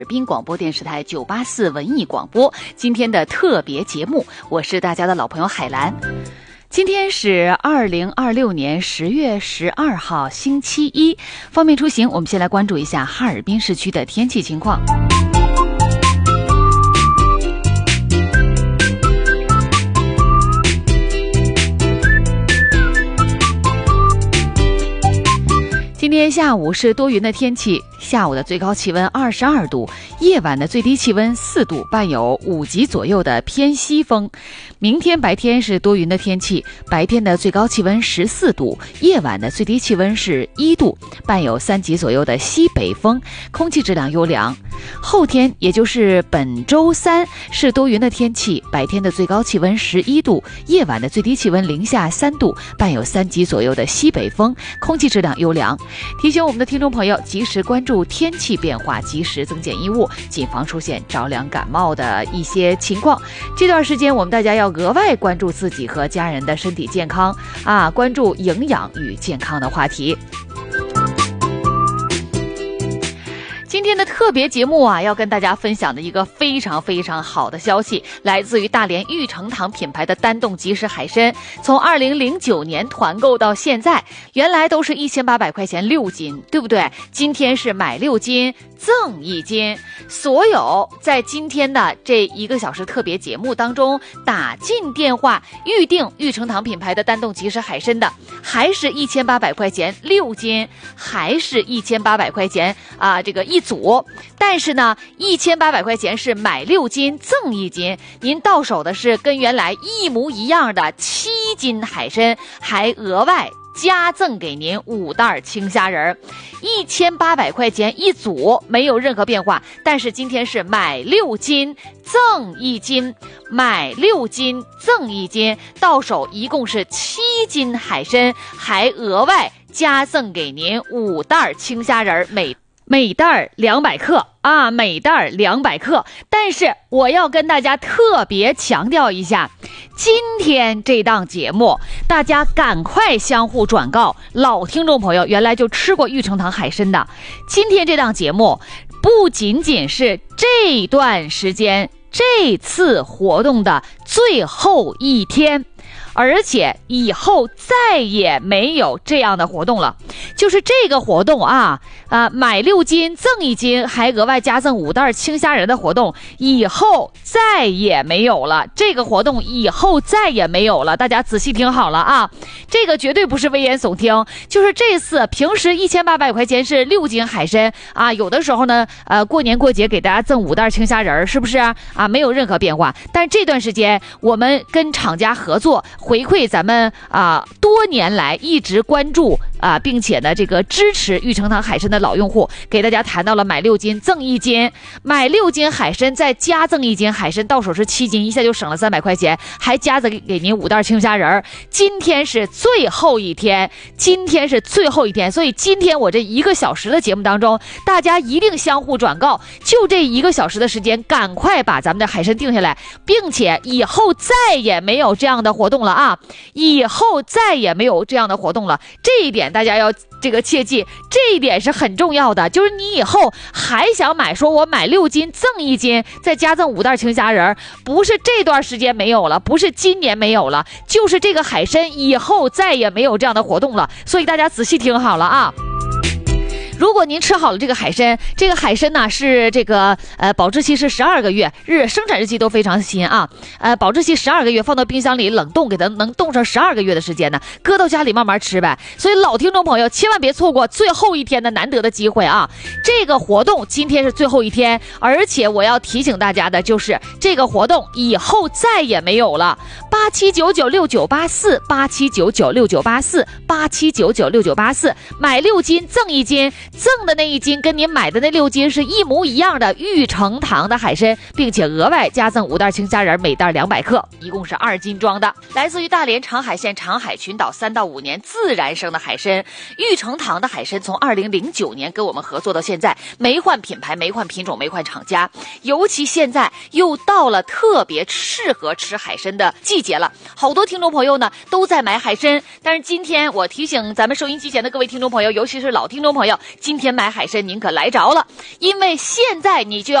哈尔滨广播电视台984文艺广播，今天的特别节目，我是大家的老朋友海兰。今天是2026年10月12号星期一，方便出行，我们先来关注一下哈尔滨市区的天气情况。今天下午是多云的天气，下午的最高气温22度，夜晚的最低气温4度，伴有5级左右的偏西风。明天白天是多云的天气，白天的最高气温14度，夜晚的最低气温是1度，伴有3级左右的西北风，空气质量优良。后天也就是本周三是多云的天气，白天的最高气温11度，夜晚的最低气温零下3度，伴有3级左右的西北风，空气质量优良。提醒我们的听众朋友及时关注天气变化，及时增减衣物，谨防出现着凉感冒的一些情况。这段时间我们大家要额外关注自己和家人的身体健康关注营养与健康的话题。今天的特别节目要跟大家分享的一个非常非常好的消息，来自于大连玉成堂品牌的单冻即食海参，从2009年团购到现在，原来都是1800块钱6斤，对不对？今天是买6斤赠1斤，所有在今天的这1个小时特别节目当中打进电话预定玉成堂品牌的单冻即食海参的，还是1800块钱6斤，还是1800块钱这个一组，但是呢1800块钱是买6斤赠1斤，您到手的是跟原来一模一样的7斤海参，还额外加赠给您5袋青虾仁，1800块钱一组，没有任何变化。但是今天是买6斤赠1斤，买6斤赠1斤，到手一共是7斤海参，还额外加赠给您5袋青虾仁，每袋200克每袋200克。但是我要跟大家特别强调一下，今天这档节目大家赶快相互转告老听众朋友，原来就吃过玉成堂海参的，今天这档节目不仅仅是这段时间这次活动的最后一天，而且以后再也没有这样的活动了。就是这个活动买6斤赠1斤，还额外加赠5袋青虾仁的活动，以后再也没有了。这个活动以后再也没有了，大家仔细听好了这个绝对不是危言耸听。就是这次平时1800块钱是6斤海参有的时候呢过年过节给大家赠5袋青虾仁，是不是没有任何变化。但这段时间我们跟厂家合作，回馈咱们多年来一直关注并且呢这个支持玉成堂海参的老用户，给大家谈到了买6斤赠1斤，买6斤海参再加赠1斤海参，到手是7斤，一下就省了300块钱，还加赠给您5袋青虾仁。今天是最后一天，所以今天我这1个小时的节目当中，大家一定相互转告，就这1个小时的时间，赶快把咱们的海参定下来，并且以后再也没有这样的活动了以后再也没有这样的活动了。这一点大家要这个切记，这一点是很重要的。就是你以后还想买，说我买6斤赠1斤，再加赠5袋青虾仁，不是这段时间没有了，不是今年没有了，就是这个海参以后再也没有这样的活动了。所以大家仔细听好了如果您吃好了这个海参，呢是这个保质期是12个月，生产日期都非常新保质期12个月，放到冰箱里冷冻，给它能冻上12个月的时间呢，搁到家里慢慢吃呗。所以老听众朋友千万别错过最后一天的难得的机会这个活动今天是最后一天，而且我要提醒大家的就是这个活动以后再也没有了。87996984 87996984 87996984，买6斤赠1斤，赠的那1斤跟您买的那6斤是一模一样的玉成堂的海参，并且额外加赠5袋青虾仁，每袋200克，一共是2斤装的。来自于大连长海县长海群岛3到5年自然生的海参，玉成堂的海参从2009年跟我们合作到现在，没换品牌，没换品种，没换厂家。尤其现在又到了特别适合吃海参的季节了，好多听众朋友呢都在买海参。但是今天我提醒咱们收音机前的各位听众朋友，尤其是老听众朋友， 今天买海参您可来着了，因为现在你就要